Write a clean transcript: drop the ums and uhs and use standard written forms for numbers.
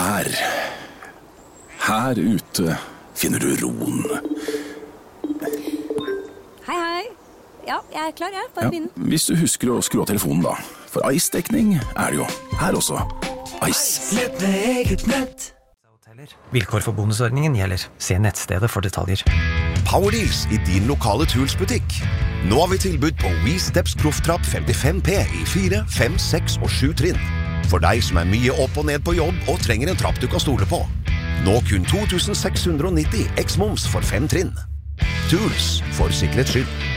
Her ute finner du roen. Hei. Ja, jeg klar, jeg. Bare begynn. Hvis du husker å skru av telefonen da. For Ice-dekning det jo. Her også. Ice. Nett med eget nett. Vilkår for bonusordningen gjelder. Se nettstedet for detaljer. Powerdeals i din lokale Tools-butikk. Nå har vi tilbud på WeSteps Profftrapp 55P i 4, 5, 6 og 7 trinn. For deg som mye opp og ned på jobb og trenger en trapp du kan stole på. Nå kun 2690 X-moms for 5 trinn. Tools, for sikkerhets skyld.